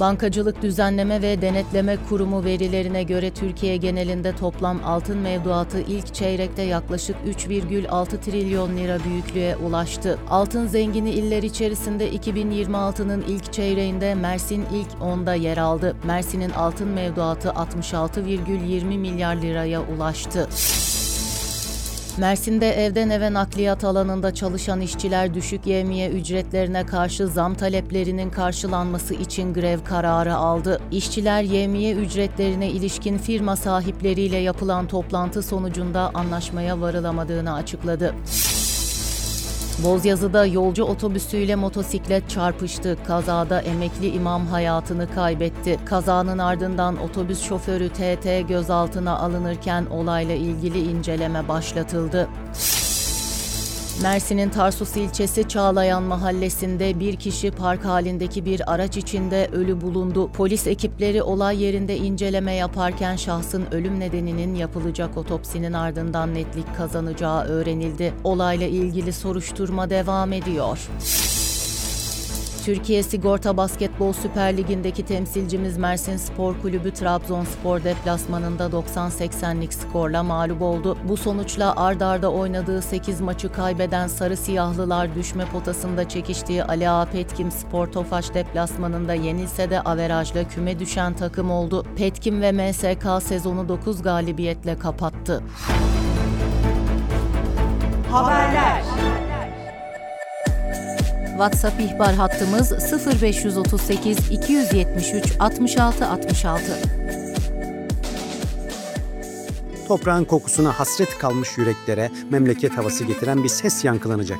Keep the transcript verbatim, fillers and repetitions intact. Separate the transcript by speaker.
Speaker 1: Bankacılık Düzenleme ve Denetleme Kurumu verilerine göre Türkiye genelinde toplam altın mevduatı ilk çeyrekte yaklaşık üç virgül altı trilyon lira büyüklüğe ulaştı. Altın zengini iller içerisinde iki bin yirmi altının ilk çeyreğinde Mersin ilk onda yer aldı. Mersin'in altın mevduatı altmış altı virgül yirmi milyar liraya ulaştı. Mersin'de evden eve nakliyat alanında çalışan işçiler düşük yevmiye ücretlerine karşı zam taleplerinin karşılanması için grev kararı aldı. İşçiler yevmiye ücretlerine ilişkin firma sahipleriyle yapılan toplantı sonucunda anlaşmaya varılamadığını açıkladı. Bozyazı'da yolcu otobüsüyle motosiklet çarpıştı. Kazada emekli imam hayatını kaybetti. Kazanın ardından otobüs şoförü T T gözaltına alınırken olayla ilgili inceleme başlatıldı. Mersin'in Tarsus ilçesi Çağlayan mahallesinde bir kişi park halindeki bir araç içinde ölü bulundu. Polis ekipleri olay yerinde inceleme yaparken şahsın ölüm nedeninin yapılacak otopsinin ardından netlik kazanacağı öğrenildi. Olayla ilgili soruşturma devam ediyor. Türkiye Sigorta Basketbol Süper Ligi'ndeki temsilcimiz Mersin Spor Kulübü Trabzonspor deplasmanında doksan seksenlik skorla mağlup oldu. Bu sonuçla ard arda oynadığı sekiz maçı kaybeden Sarı Siyahlılar düşme potasında çekiştiği Ali Ağa Petkim Spor Tofaş deplasmanında yenilse de averajla küme düşen takım oldu. Petkim ve M S K sezonu dokuz galibiyetle kapattı.
Speaker 2: Haberler.
Speaker 1: WhatsApp ihbar hattımız sıfır beş otuz sekiz iki yüz yetmiş üç altmış altı altmış altı.
Speaker 3: Toprağın kokusuna hasret kalmış yüreklere memleket havası getiren bir ses yankılanacak.